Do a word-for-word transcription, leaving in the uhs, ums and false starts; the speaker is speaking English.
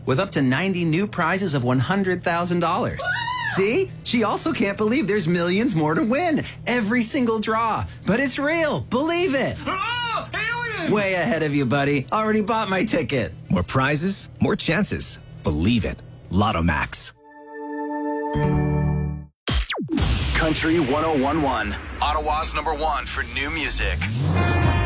with up to ninety new prizes of one hundred thousand dollars. See? She also can't believe there's millions more to win. Every single draw. But it's real. Believe it. Oh, alien! Way ahead of you, buddy. Already bought my ticket. More prizes, more chances. Believe it. Lotto Max. Country one oh one point one, Ottawa's number one for new music.